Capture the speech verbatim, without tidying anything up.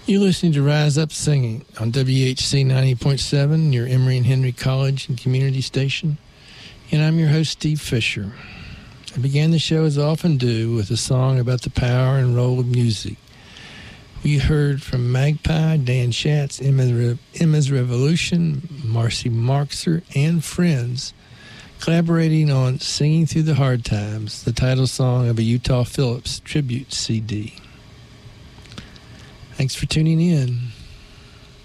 You're listening to Rise Up Singing on W H C ninety point seven, your Emory and Henry College and community station. And I'm your host, Steve Fisher. I began the show, as I often do, with a song about the power and role of music. We heard from Magpie, Dan Schatz, Emma's, Re- Emma's Revolution, Marcy Marxer, and Friends, collaborating on Singing Through the Hard Times, the title song of a Utah Phillips tribute C D. Thanks for tuning in.